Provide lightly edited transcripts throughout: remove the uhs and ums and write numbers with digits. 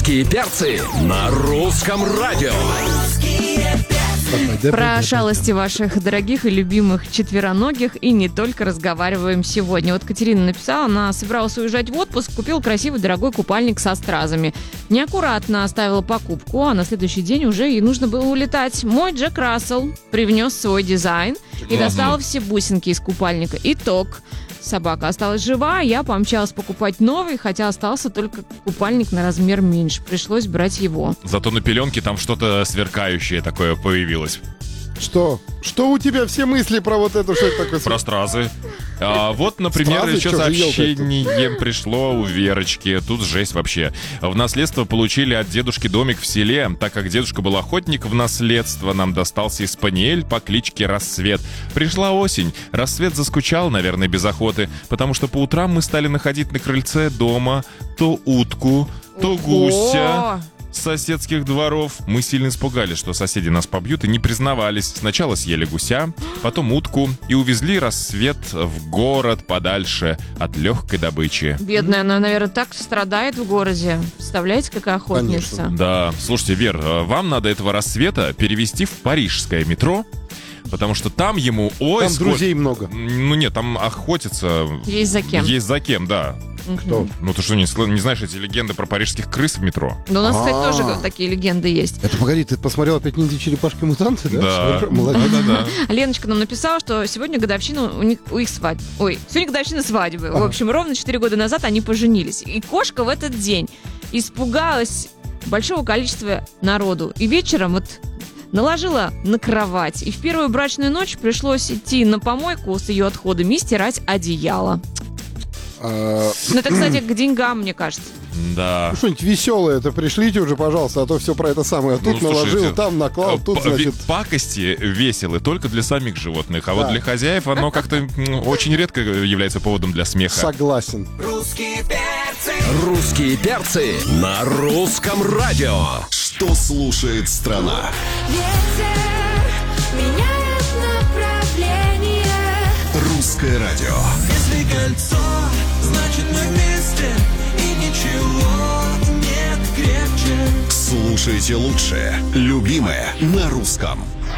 Русские перцы на русском радио. Про шалости ваших дорогих и любимых четвероногих и не только разговариваем сегодня. Вот Катерина написала, она собиралась уезжать в отпуск, купила красивый дорогой купальник со стразами. Неаккуратно оставила покупку, а на следующий день уже ей нужно было улетать. Мой Джек Рассел привнес свой дизайн и достал все бусинки из купальника. Итог. Собака осталась жива, я помчалась покупать новый, хотя остался только купальник на размер меньше. Пришлось брать его. Зато на пеленке там что-то сверкающее такое появилось. Что? Что у тебя все мысли про вот это, что это такое? Про стразы. Вот, например, Стразы? еще Чё за сообщение пришло у Верочки. Тут жесть вообще. В наследство получили от дедушки домик в селе. Так как дедушка был охотник, в наследство нам достался спаниель по кличке Рассвет. Пришла осень. Рассвет заскучал, наверное, без охоты, потому что по утрам мы стали находить на крыльце дома то утку, то гуся с соседских дворов. Мы сильно испугались, что соседи нас побьют, и не признавались. Сначала съели гуся, потом утку и увезли Рассвет в город подальше от легкой добычи. Бедная, она, наверное, так страдает в городе. Представляете, какая охотница? Конечно. Да, слушайте, Вер, вам надо этого Рассвета перевести в парижское метро, потому что там ему... Ой, Там друзей много. Ну нет, там охотиться... Есть за кем. Есть за кем, да. Кто? Ну ты что, не знаешь эти легенды про парижских крыс в метро? Но у нас, кстати, тоже такие легенды есть. Это, погоди, ты посмотрел опять «Ниндзя-черепашки-мутанты», да? Да. Молодец. Да. Леночка нам написала, что сегодня годовщина у их свадьбы. Ой, сегодня годовщина свадьбы. В общем, ровно 4 года назад они поженились. И кошка в этот день испугалась большого количества народу. И вечером вот наложила на кровать. И в первую брачную ночь пришлось идти на помойку с ее отходами и стирать одеяло. Ну, это, кстати, к деньгам, мне кажется. Да. Ну, что-нибудь веселое это пришлите уже, пожалуйста, а то все про это самое. Тут Ну, наложил, слушайте, там наклал, тут, значит... Пакости веселы только для самих животных, а вот Да. для хозяев оно как-то очень редко является поводом для смеха. Согласен. Русские перцы на русском радио. Что слушает страна? Ветер меняет направление. Русское радио. Если кольцо, значит мы вместе, и ничего нет крепче. Слушайте лучшее. Любимое на русском.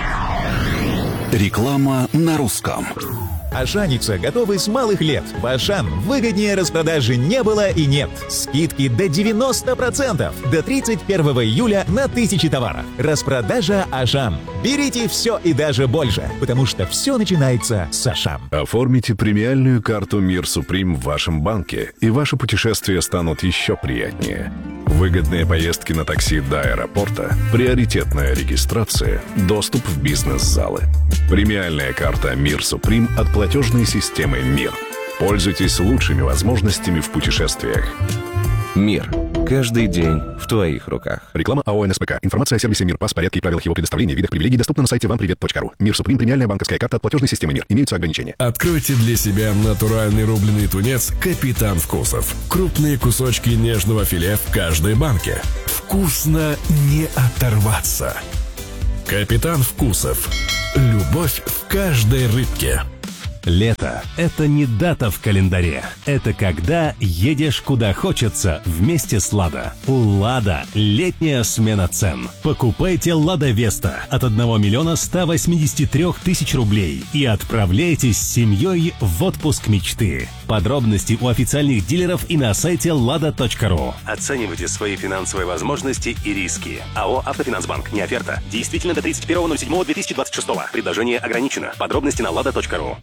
Реклама на русском. Ашаница готовы с малых лет. В Ашан выгоднее распродажи не было и нет. Скидки до 90%. До 31 июля на 1000 товаров. Распродажа Ашан. Берите все и даже больше, потому что все начинается с Ашан. Оформите премиальную карту «Мир Суприм» в вашем банке, и ваши путешествия станут еще приятнее. Выгодные поездки на такси до аэропорта, приоритетная регистрация, доступ в бизнес-залы. Премиальная карта «Мир Суприм» от платежной системы «Мир». Пользуйтесь лучшими возможностями в путешествиях. Мир. Каждый день в твоих руках. Реклама АО НСПК. Информация о сервисе «Мир», порядке и правилах его предоставления, видах привилегий доступна на сайте вампривет.ру. «Мир Суприм» — премиальная банковская карта от платежной системы «Мир». Имеются ограничения. Откройте для себя натуральный рубленый тунец «Капитан Вкусов». Крупные кусочки нежного филе в каждой банке. Вкусно не оторваться. «Капитан Вкусов». Любовь в каждой рыбке. Лето – это не дата в календаре. Это когда едешь куда хочется вместе с «Лада». У «Лада» летняя смена цен. Покупайте «Лада Веста» от 1 183 000 рублей и отправляйтесь с семьей в отпуск мечты. Подробности у официальных дилеров и на сайте lada.ru. Оценивайте свои финансовые возможности и риски. АО «Автофинансбанк». Не оферта. Действительно до 31.07.2026. Предложение ограничено. Подробности на lada.ru.